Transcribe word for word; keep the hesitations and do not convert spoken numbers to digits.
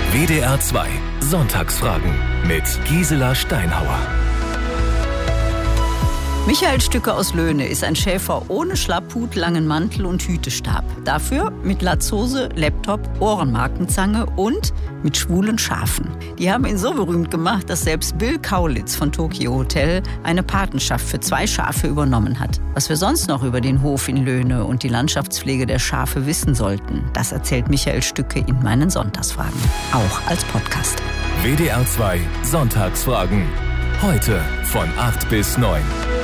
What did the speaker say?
W D R zwei Sonntagsfragen mit Gisela Steinhauer. Michael Stücke aus Löhne ist ein Schäfer ohne Schlapphut, langen Mantel und Hütestab. Dafür mit Latzhose, Laptop, Ohrenmarkenzange und mit schwulen Schafen. Die haben ihn so berühmt gemacht, dass selbst Bill Kaulitz von Tokio Hotel eine Patenschaft für zwei Schafe übernommen hat. Was wir sonst noch über den Hof in Löhne und die Landschaftspflege der Schafe wissen sollten, das erzählt Michael Stücke in meinen Sonntagsfragen. Auch als Podcast. W D R zwei Sonntagsfragen. Heute von acht bis neun.